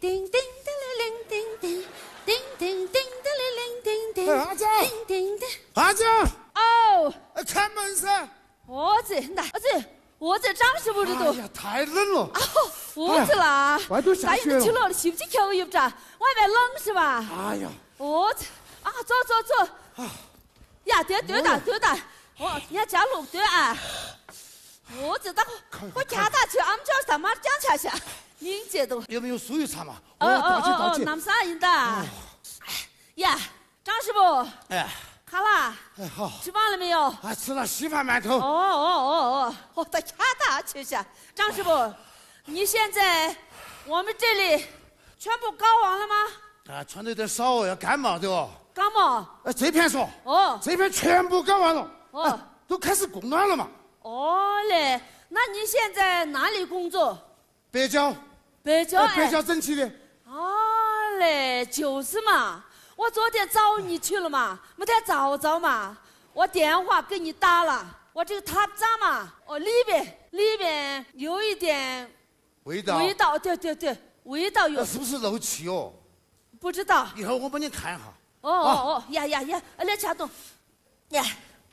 叮叮叮铃叮叮叮叮叮叮铃叮叮。 阿姐， 叮叮叮。 阿姐， 哦， 开门噻！ 儿子，那儿子，儿子张师傅这都。 哎呀，太冷了。 儿子啦， 外头下雪了。 起了，吸不起口也不咋，外面冷是吧？ 哎呀， 儿子啊，走走走。呀，对的，哦，你看家路对啊。儿子，我家大去，俺们家上马讲起下，您这都。 有没有酥油茶嘛？倒起。 那么啥应的？呀，张师傅。 哎。 好啦。 哎，好。 吃饭了没有？ 吃了稀饭馒头。 到家大去下。张师傅，你现在我们这里全部搞完了吗？ 穿的有点少哦，要感冒的哦。 感冒？ 这片说。这片全部搞完了。都开始供暖了嘛。 嘞，那你现在哪里工作？ 北郊。 北郊整齐的。 嘞，就是嘛。我昨天找你去了嘛，没得早嘛，我电话给你打了，我这个塔咋嘛？里边有一点味道， 对，味道有。 是不是漏气哦？ 不知道。 一会儿我帮你看一下。 呀，来掐动，呀，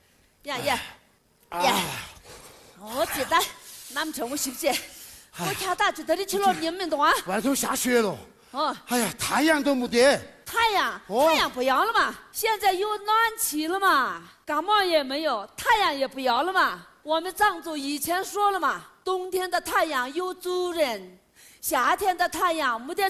我记得，咱们中午是不是？我看打就这里去了，你们懂啊？ 外头下雪了。哎呀，太阳都没得。 太阳不要了嘛，现在有暖气了嘛，感冒也没有，太阳也不要了嘛。我们藏族以前说了嘛，冬天的太阳有主人，夏天的太阳没得